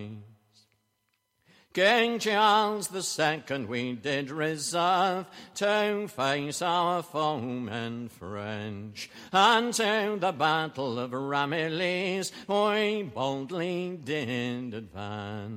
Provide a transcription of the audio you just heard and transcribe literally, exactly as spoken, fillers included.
King Charles the Second we did reserve to face our foemen French, and to the battle of Ramillies we boldly did advance.